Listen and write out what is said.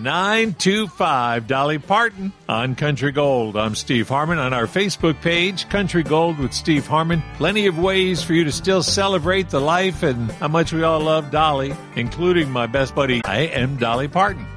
925 Dolly Parton on Country Gold. I'm Steve Harmon. On our Facebook page, Country Gold with Steve Harmon. Plenty of ways for you to still celebrate the life and how much we all love Dolly, including my best buddy, I am Dolly Parton.